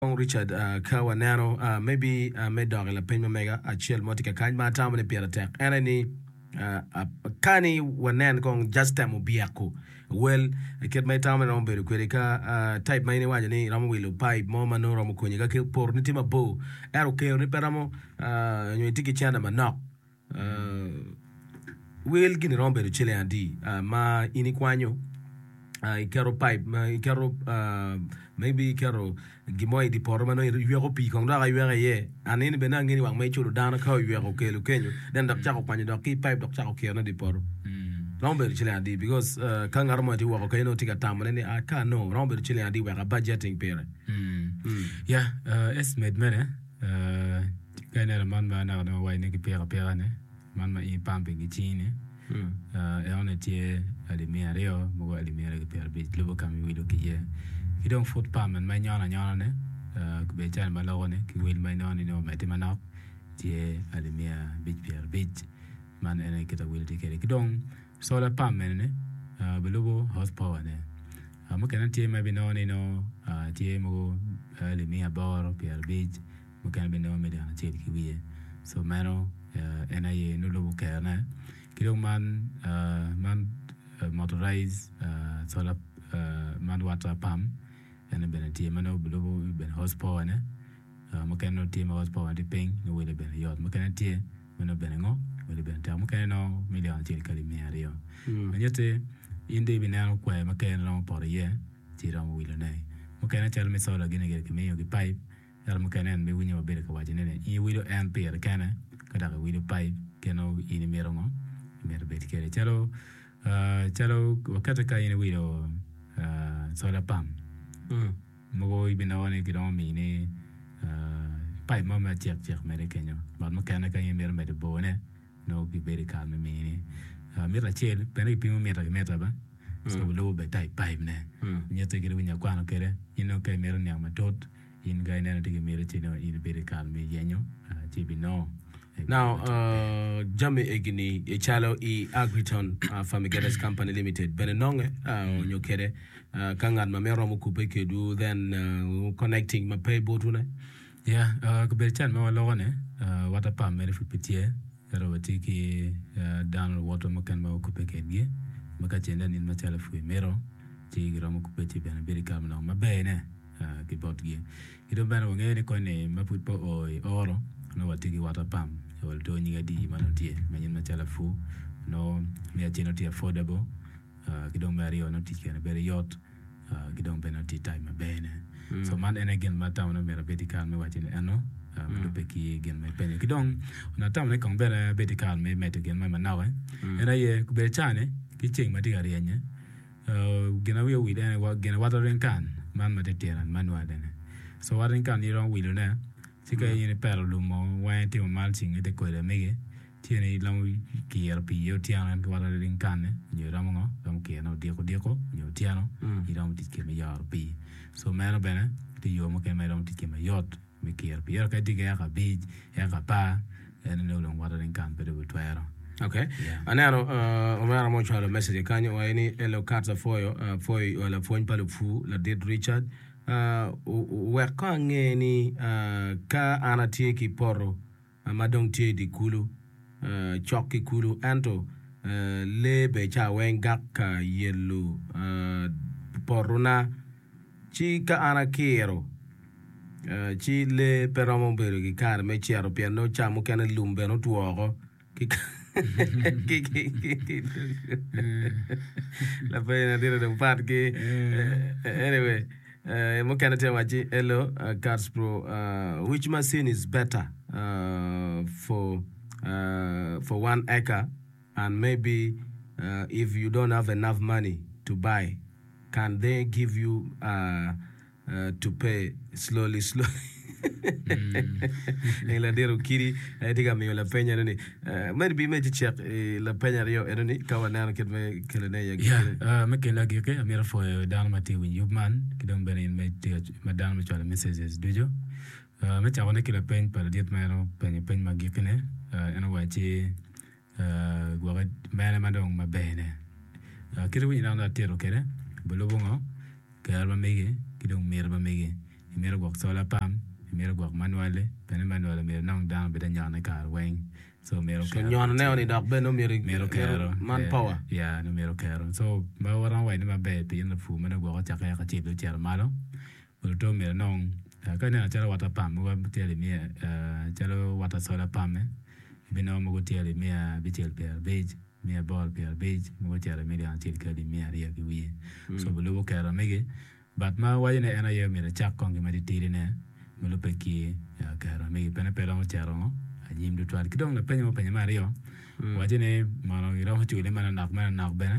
Richard Kawanero, maybe Medog la Pema Mega, a chill motica kind my time with a peer attack. And any Kani Wanan gong just time biako. Well, I get my time around Beruquerica, type my name, Ramu pipe, Mama no Ramukunya, kill poor Nitima Bo, Aroke, Riperamo, you take a chana knock. Will get around Beruchile and D, ma iniquano. Ikero pipe, ikero maybe ikero gimoy di pormano yugo pi kong da yuga ye anini benangi ni wang me churu dana ka yugo ke lukenyo then dak chako kwanyo dak ki pipe dak chako ke na di por rombe chile andi because kangar mo ti wo ko no tika tamane ni aka no rombe chile andi wa budgeting pere yeah estimate mene kana man ma na no wa ni ki pere ne man ma I pumping ki chini e on etie alimerio mo alimerio ki per bit lobo kam wi do ki ye ki don foot pam man nyana ne ku be chan ma lo ne ki wil ma nyana no meti manok tie alimia bit per bit man ene ki ta wil ti ki don solar pam ne be lobo horsepower ne mo kana tie ma bi no ni no tie mo alimia bor per bit mo kana be no me da tie ki wi so mano ena ye no lobo kana kilo man motorized solar man water pump and ben team no below ben horsepower ne mo kan no team horsepower di ping no wele ben yot mo kan tie no ben ngo wele ben ta mo kan no million til kali mi ario anyete inde bi na ko mo kan no por ye ti ram wile ne mo kan tel mi solar gine ge mi yo gi pipe yar mo kan en mi winyo be ko wajine ne I wilo ampere kana kada wilo pipe keno ini merongo mer bet kere chalo wakati ka ine wilo solar pump mo ibina wane kidon mi ni pai mama chek mere kenyo ba mo kana ka ine mer med bone no bi beri ka mi ni mira chel pere pi mo meta ba so lo be tai pai ne nyete gere winya kwano kere ino ka mer nyang matot in ga ine tige mere chino ine beri ka mi yenyo chibi no. Now, Jamie Egini, a chalo Agriton, Famigetes Company Limited, Benenonge, Nyokere, Kangan Mamero Mukupe do then connecting my pay botune. Yeah, Kubelchan Mawalone, water pump, Mary Fupitier, Rawatiki, down water Makan Makupe Kegi, Makachan in Matalafu, Mero, Tigramukupeti, and very calm on my bene, Kibotgi. You don't ban any coin, Mapupo or oro. No watiki water pump or doing a di manotia manyan matala fu no me chinoti affordable gidon marry or not can a very yacht gidon penalty time a bene so man and again matown no mera betical me watching ano peki again my penny gidon na tam ne kon bere betical me met again my now and I ku be chane ki ching matiga rienya gina we with any what gina watering can man matetiran manual then so watering can you don't will na sika yini pero lumo wenti o malching de ko de mege tiene lam ki RP yo tiana ko wala rin kan ni ramongo dam ki no dieko yo tiano i ram tike me RP so mero bene ti yo mo ke me ram tike me yot me ki RP yo ka dige ka bi ya ka pa en no long wala rin kan pero twero. Okay. Anano omara mo chalo message kanyo wa ini elo carta foyo wala foin palo fu la did Richard wekange ni ka anatie ki poro madong tie di kulu choki kulu anto lebe cha wengak ka yelu poruna chi ka anakero chi le peromo bero ki kar me chiaro piano cha mo kana lumbe no tuogo ki la pena dire de part ki anyway hello, Cars Pro. Which machine is better for 1 acre? And maybe if you don't have enough money to buy, can they give you to pay slowly? La dero kiri diga mi la peña ni maybe me check la peña rio eroni kawana ket me kelene ya me ken la geke amira fo dan mati win yubman kidon benin me madam me chola messages dojo me cha wona kila peñ par diet mero peñ ma gikene eno wachi gwa mena madong ma bene kiri win na tero kere bolo bongo kalba mege kidon merba mege mero gwak solar pump mero gwak manually pene manually mero nong down bida nyane kar weng so mero so nyon ne oni dak beno mero kero manpower yeah no mero kero so ba waran wai ma be pe na fu mena gwak cha ka chi do cher malo to mero nong ka ne cha water pump mo ba tele mi cha water solar pump bino mo go tele mi bi tel per beige mi ball per beige mo cher mi an til ka di mi ari ki wi so bulu kero mege but ma wai ne ana ye mi cha kong ma di tiri ne mo lo pe ki kero mege pene pero mo chero ajim du twal kidong na penyo mario wajene mano iro chu le mana nak bena